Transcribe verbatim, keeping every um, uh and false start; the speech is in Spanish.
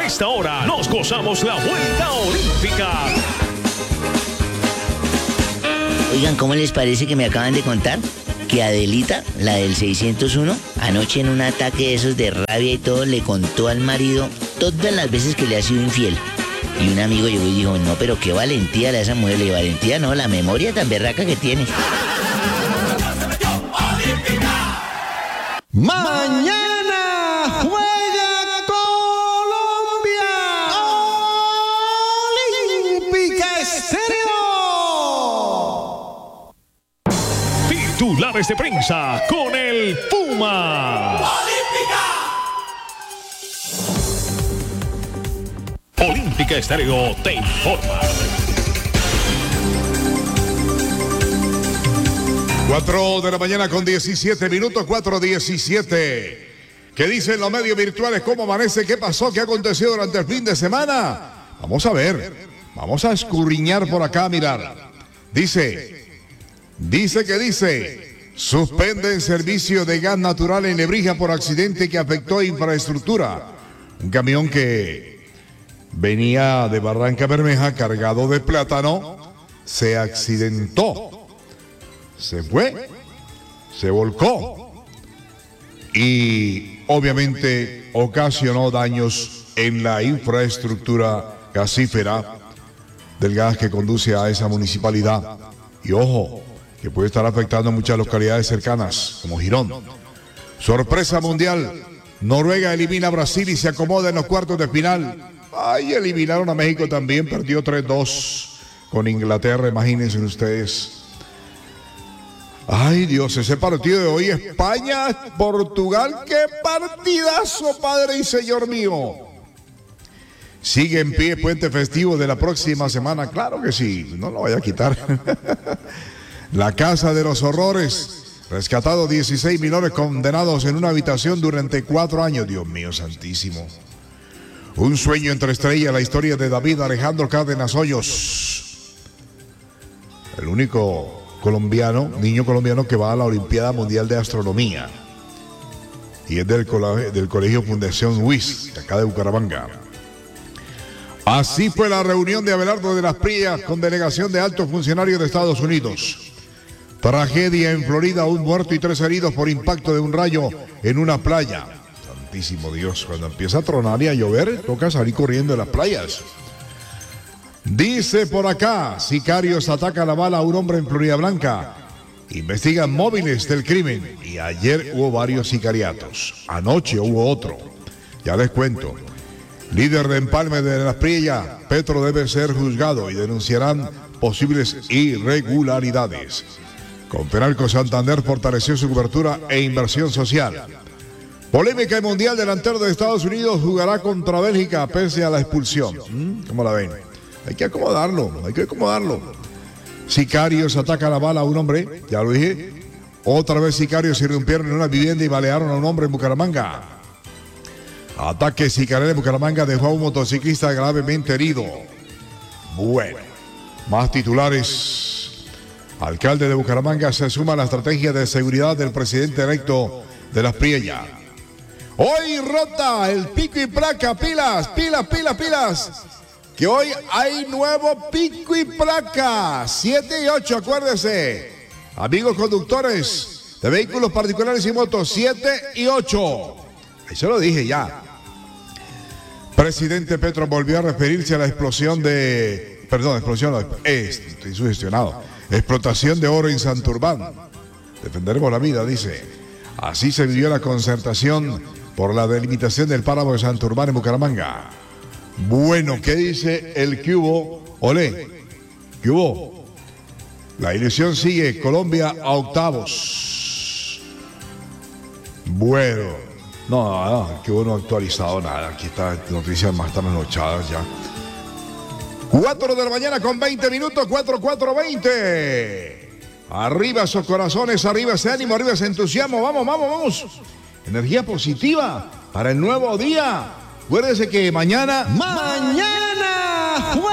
esta hora nos gozamos la vuelta olímpica. Oigan, ¿cómo les parece que me acaban de contar que Adelita, la del seiscientos uno, anoche en un ataque de esos de rabia y todo, le contó al marido todas las veces que le ha sido infiel? Y un amigo llegó y dijo, no, pero qué valentía la de esa mujer. Le digo, valentía no, la memoria tan berraca que tiene. Mañana juega Colombia. Olímpica Estéreo. Titulares de prensa con el Puma. Olímpica Estéreo te informa. cuatro de la mañana con diecisiete minutos, cuatro diecisiete. ¿Qué dicen los medios virtuales? ¿Cómo amanece? ¿Qué pasó? ¿Qué aconteció durante el fin de semana? Vamos a ver. Vamos a escurriñar por acá, a mirar. Dice, dice que dice, suspenden servicio de gas natural en Lebrija por accidente que afectó infraestructura. Un camión que venía de Barranca Bermeja cargado de plátano se accidentó. Se fue, se volcó y obviamente ocasionó daños en la infraestructura gasífera del gas que conduce a esa municipalidad. Y ojo, que puede estar afectando a muchas localidades cercanas, como Girón. Sorpresa mundial, Noruega elimina a Brasil y se acomoda en los cuartos de final. Ay, eliminaron a México también, perdió tres dos con Inglaterra, imagínense ustedes. Ay, Dios, ese partido de hoy, España, Portugal, qué partidazo, Padre y Señor mío. Sigue en pie puente festivo de la próxima semana, claro que sí, no lo voy a quitar. La Casa de los Horrores, rescatado dieciséis menores condenados en una habitación durante cuatro años, Dios mío santísimo. Un sueño entre estrellas, la historia de David Alejandro Cárdenas Hoyos. El único colombiano, niño colombiano que va a la Olimpiada Mundial de Astronomía. Y es del, cole, del Colegio Fundación Luis, de acá de Bucaramanga. Así fue la reunión de Abelardo de las Prillas con delegación de altos funcionarios de Estados Unidos. Tragedia en Florida, un muerto y tres heridos por impacto de un rayo en una playa. Santísimo Dios, cuando empieza a tronar y a llover, toca salir corriendo de las playas. Dice por acá, sicarios atacan a bala a un hombre en Florida Blanca. Investigan móviles del crimen. Y ayer hubo varios sicariatos. Anoche hubo otro. Ya les cuento. Líder de empalme de las Prillas, Petro debe ser juzgado y denunciarán posibles irregularidades. Conferalco Santander fortaleció su cobertura e inversión social. Polémica en Mundial, delantero de Estados Unidos jugará contra Bélgica pese a la expulsión. ¿Cómo la ven? Hay que acomodarlo, hay que acomodarlo. Sicarios atacan a bala a un hombre, ya lo dije. Otra vez sicarios irrumpieron en una vivienda y balearon a un hombre en Bucaramanga. Ataque sicario en Bucaramanga dejó a un motociclista gravemente herido. Bueno, más titulares. Alcalde de Bucaramanga se suma a la estrategia de seguridad del presidente electo de las Prillas. Hoy rota el pico y placa, pilas, pilas, pilas, pilas. Que hoy hay nuevo pico y placa, siete y ocho, acuérdense. Amigos conductores de vehículos particulares y motos, siete y ocho. Ahí se lo dije ya. Presidente Petro volvió a referirse a la explosión de... Perdón, explosión, eh, estoy sugestionado. Explotación de oro en Santurbán. Defenderemos la vida, dice. Así se vivió la concertación por la delimitación del páramo de Santurbán en Bucaramanga. Bueno, ¿qué dice el que hubo? Olé, ¿qué hubo? La ilusión sigue, Colombia a octavos. Bueno, no, no, que hubo no actualizado nada. Aquí está noticias más tan anochadas ya. cuatro de la mañana con veinte minutos, cuatro, cuatro, veinte. Arriba esos corazones, arriba ese ánimo, arriba ese entusiasmo. Vamos, vamos, vamos. Energía positiva para el nuevo día. Acuérdense que mañana... Mañana